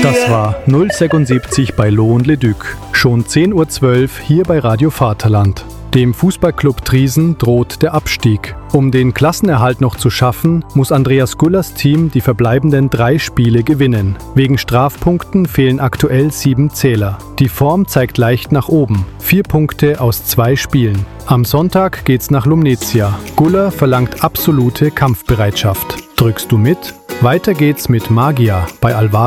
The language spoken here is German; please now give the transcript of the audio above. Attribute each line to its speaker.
Speaker 1: Das war 076 bei Lohn Leduc. Schon 10:12 Uhr hier bei Radio Vaterland. Dem Fußballclub Triesen droht der Abstieg. Um den Klassenerhalt noch zu schaffen, muss Andreas Gullers Team die verbleibenden 3 Spiele gewinnen. Wegen Strafpunkten fehlen aktuell 7 Zähler. Die Form zeigt leicht nach oben. 4 Punkte aus 2 Spielen. Am Sonntag geht's nach Lumnezia. Guller verlangt absolute Kampfbereitschaft. Drückst du mit? Weiter geht's mit Magia bei Alvaro.